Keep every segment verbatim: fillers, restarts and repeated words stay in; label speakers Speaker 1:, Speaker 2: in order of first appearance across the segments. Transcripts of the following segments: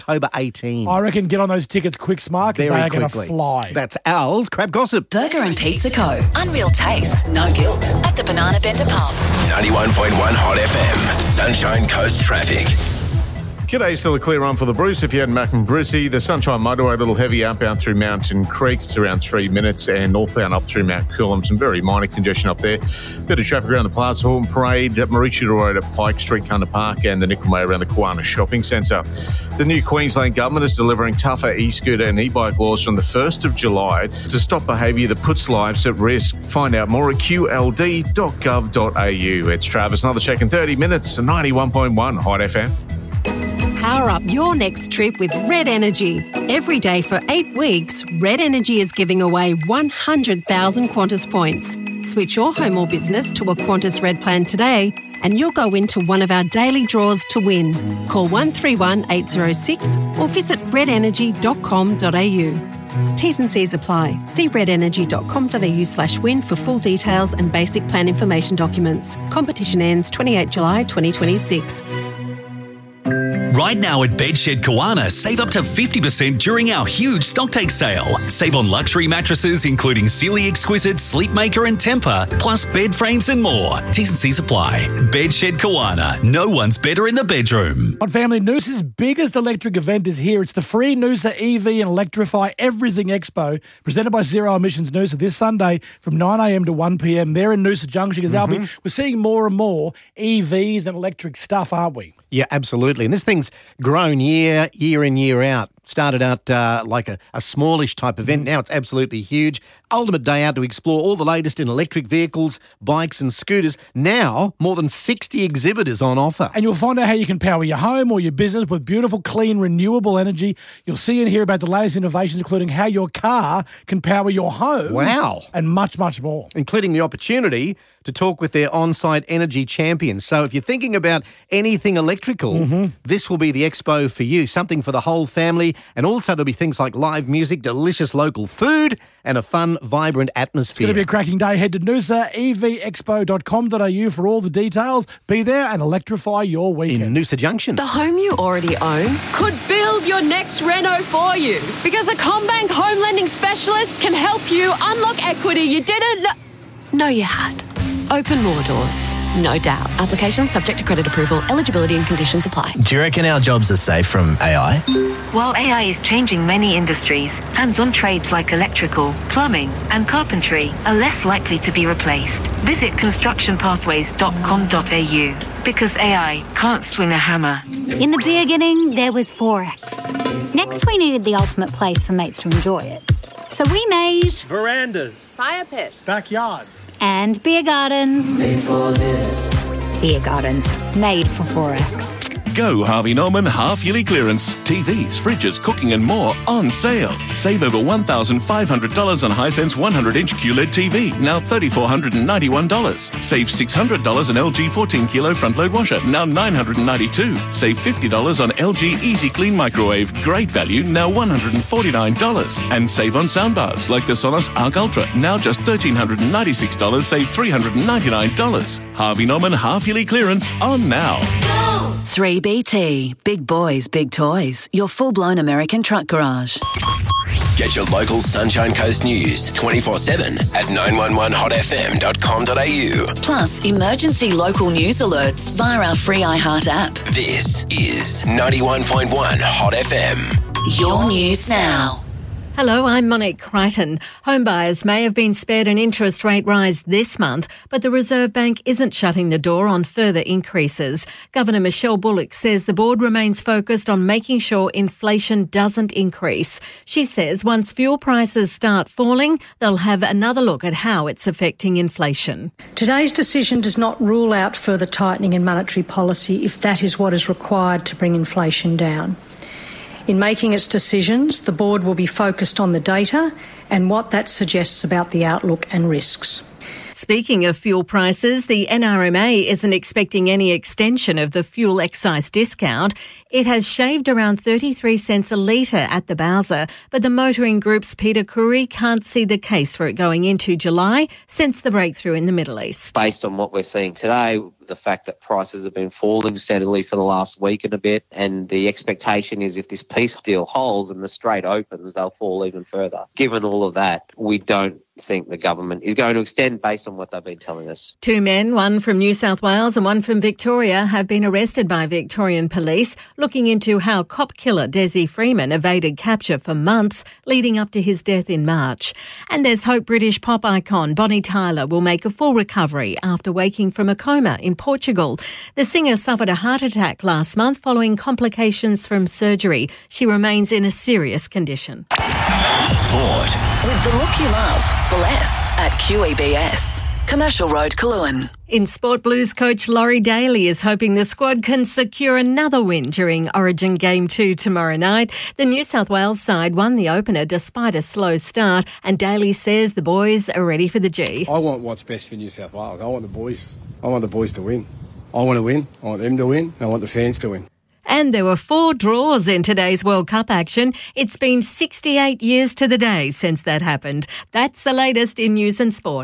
Speaker 1: October eighteenth.
Speaker 2: I reckon get on those tickets quick, Smart, because they are going to fly.
Speaker 1: That's Al's Crab Gossip.
Speaker 3: Burger and Pizza Co. Unreal taste, no guilt. At the Banana Bender Pub.
Speaker 4: ninety-one point one Hot F M. Sunshine Coast Traffic.
Speaker 5: G'day, still a clear run for the Bruce. If you had Macklin Brissy, the Sunshine Motorway, a little heavy outbound through Mountain Creek. It's around three minutes, and northbound up through Mount Coolum. Some very minor congestion up there. Bit of traffic around the Plaza Horton Parade, at Maroochydore Road at Pike Street, Cunner Park, and the Nickel around the Kiwana Shopping Centre. The new Queensland Government is delivering tougher e-scooter and e-bike laws from the first of July to stop behaviour that puts lives at risk. Find out more at q l d dot gov dot a u. It's Travis. Another check in thirty minutes, ninety-one point one Hot F M.
Speaker 6: Power up your next trip with Red Energy. Every day for eight weeks, Red Energy is giving away one hundred thousand Qantas points. Switch your home or business to a Qantas Red plan today and you'll go into one of our daily draws to win. Call one three one eight zero six or visit red energy dot com dot a u. T's and C's apply. See red energy dot com dot a u slash win for full details and basic plan information documents. Competition ends twenty-eighth of July twenty twenty-six.
Speaker 7: Right now at Bedshed Kiwana, save up to fifty percent during our huge stocktake sale. Save on luxury mattresses including Sealy Exquisite, Sleepmaker and Temper, plus bed frames and more. T's and C's apply. Bedshed Kiwana. No one's better in the bedroom.
Speaker 2: But family, Noosa's biggest electric event is here. It's the free Noosa E V and Electrify Everything Expo, presented by Zero Emissions Noosa this Sunday from nine a m to one p m there in Noosa Junction. Because mm-hmm. we're seeing more and more E Vs and electric stuff, aren't we?
Speaker 1: Yeah, absolutely. And this thing's grown year, year in, year out. Started out uh, like a, a smallish type event. Now it's absolutely huge. Ultimate day out to explore all the latest in electric vehicles, bikes and scooters. Now, more than sixty exhibitors on offer.
Speaker 2: And you'll find out how you can power your home or your business with beautiful, clean, renewable energy. You'll see and hear about the latest innovations, including how your car can power your home.
Speaker 1: Wow.
Speaker 2: And much, much more.
Speaker 1: Including the opportunity to talk with their on-site energy champions. So if you're thinking about anything electrical, mm-hmm. this will be the expo for you. Something for the whole family. And also there'll be things like live music, delicious local food, and a fun, vibrant atmosphere.
Speaker 2: It's going to be a cracking day. Head to noosa e v expo dot com dot a u for all the details. Be there and electrify your weekend.
Speaker 1: In Noosa Junction.
Speaker 3: The home you already own could build your next reno for you, because a CommBank home lending specialist can help you unlock equity you didn't know you had. Open more doors, no doubt. Application subject to credit approval. Eligibility and conditions apply.
Speaker 8: Do you reckon our jobs are safe from A I?
Speaker 9: While A I is changing many industries, hands-on trades like electrical, plumbing and carpentry are less likely to be replaced. Visit construction pathways dot com dot a u, because A I can't swing a hammer.
Speaker 10: In the beginning, there was Forex. Next, we needed the ultimate place for mates to enjoy it. So we made...
Speaker 11: verandas,
Speaker 12: fire pits,
Speaker 11: backyards,
Speaker 10: and beer gardens.
Speaker 11: Made for this.
Speaker 10: Beer gardens, made for Forex.
Speaker 13: Go Harvey Norman half-yearly clearance. T Vs, fridges, cooking and more on sale. Save over one thousand five hundred dollars on Hisense one hundred inch Q L E D T V, now three thousand four hundred ninety-one dollars. Save six hundred dollars on L G fourteen kilo front-load washer, now nine hundred ninety-two dollars. Save fifty dollars on L G Easy Clean microwave, great value, now one hundred forty-nine dollars. And save on soundbars like the Sonos Arc Ultra, now just one thousand three hundred ninety-six dollars, save three hundred ninety-nine dollars. Harvey Norman half-yearly clearance on now.
Speaker 3: three B T. Big boys, big toys. Your full-blown American truck garage.
Speaker 4: Get your local Sunshine Coast news twenty-four seven at nine one one hot f m dot com dot a u.
Speaker 3: Plus, emergency local news alerts via our free iHeart app.
Speaker 4: This is ninety-one point one Hot F M.
Speaker 3: Your news now.
Speaker 14: Hello, I'm Monique Crichton. Homebuyers may have been spared an interest rate rise this month, but the Reserve Bank isn't shutting the door on further increases. Governor Michelle Bullock says the board remains focused on making sure inflation doesn't increase. She says once fuel prices start falling, they'll have another look at how it's affecting inflation.
Speaker 15: Today's decision does not rule out further tightening in monetary policy if that is what is required to bring inflation down. In making its decisions, the board will be focused on the data and what that suggests about the outlook and risks.
Speaker 14: Speaking of fuel prices, the N R M A isn't expecting any extension of the fuel excise discount. It has shaved around thirty-three cents a litre at the Bowser, but the motoring group's Peter Curry can't see the case for it going into July since the breakthrough in the Middle East.
Speaker 12: Based on what we're seeing today, the fact that prices have been falling steadily for the last week and a bit, and the expectation is if this peace deal holds and the Strait opens, they'll fall even further. Given all of that, we don't think the government is going to extend based on what they've been telling us.
Speaker 14: Two men, one from New South Wales and one from Victoria, have been arrested by Victorian police looking into how cop killer Desi Freeman evaded capture for months leading up to his death in March. And there's hope British pop icon Bonnie Tyler will make a full recovery after waking from a coma in Portugal. The singer suffered a heart attack last month following complications from surgery. She remains in a serious condition.
Speaker 16: Sport. With the look you love for less at Q E B S. Commercial Road, Cologne.
Speaker 14: In Sport Blues coach Laurie Daly is hoping the squad can secure another win during Origin Game two tomorrow night. The New South Wales side won the opener despite a slow start, and Daly says the boys are ready for the G.
Speaker 17: I want what's best for New South Wales. I want the boys. I want the boys to win. I want to win. I want them to win. And I want the fans to win.
Speaker 14: And there were four draws in today's World Cup action. It's been sixty-eight years to the day since that happened. That's the latest in news and sport.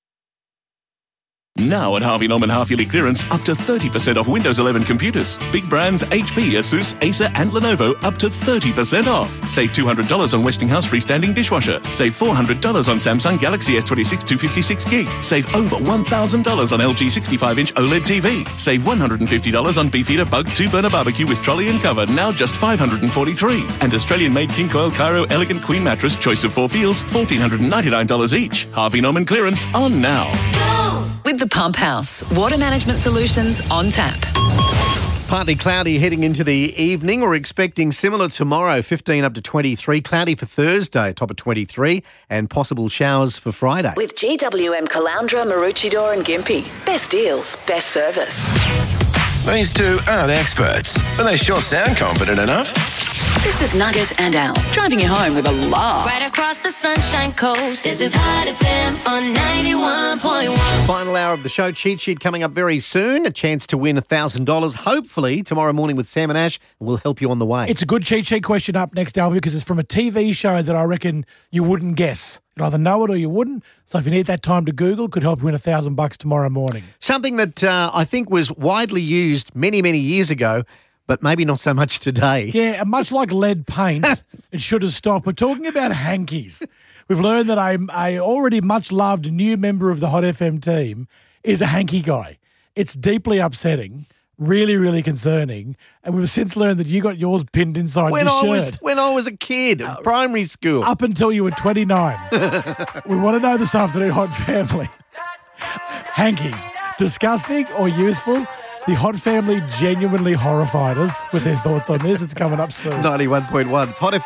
Speaker 13: Now at Harvey Norman half-yearly clearance, up to thirty percent off Windows eleven computers. Big brands H P, Asus, Acer and Lenovo up to thirty percent off. Save two hundred dollars on Westinghouse freestanding dishwasher. Save four hundred dollars on Samsung Galaxy S twenty-six two fifty-six gig. Save over one thousand dollars on L G sixty-five inch OLED T V. Save one hundred fifty dollars on Beefeater Bug two burner barbecue with trolley and cover, now just five hundred forty-three dollars. And Australian-made King Coil Cairo Elegant Queen Mattress, choice of four feels, one thousand four hundred ninety-nine dollars each. Harvey Norman clearance on now.
Speaker 16: With the Pump House, water management solutions on tap.
Speaker 1: Partly cloudy heading into the evening. We're expecting similar tomorrow, fifteen up to twenty-three. Cloudy for Thursday, top of twenty-three. And possible showers for Friday.
Speaker 16: With G W M Caloundra, Maroochydore and Gympie. Best deals, best service.
Speaker 4: These two aren't experts, but they sure sound confident enough.
Speaker 16: This is Nugget and Al, driving you home with a laugh.
Speaker 18: Right across the Sunshine Coast, this is Hot F M on ninety-one point one.
Speaker 1: Final hour of the show, cheat sheet coming up very soon. A chance to win one thousand dollars, hopefully tomorrow morning with Sam and Ash, and we'll help you on the way.
Speaker 2: It's a good cheat sheet question up next, Al, because it's from a T V show that I reckon you wouldn't guess. You'd either know it or you wouldn't. So if you need that time to Google, could help you win a thousand bucks tomorrow morning.
Speaker 1: Something that uh, I think was widely used many, many years ago, but maybe not so much today.
Speaker 2: Yeah, and much like lead paint, it should have stopped. We're talking about hankies. We've learned that a, a already much loved new member of the Hot F M team is a hanky guy. It's deeply upsetting, really, really concerning, and we've since learned that you got yours pinned inside
Speaker 1: when
Speaker 2: your
Speaker 1: I
Speaker 2: shirt.
Speaker 1: Was, when I was a kid, uh, primary school.
Speaker 2: Up until you were twenty-nine. We want to know this afternoon, Hot Family. Hankies, disgusting or useful? The Hot Family genuinely horrified us with their thoughts on this. It's coming up soon.
Speaker 1: ninety-one point one. It's Hot F M.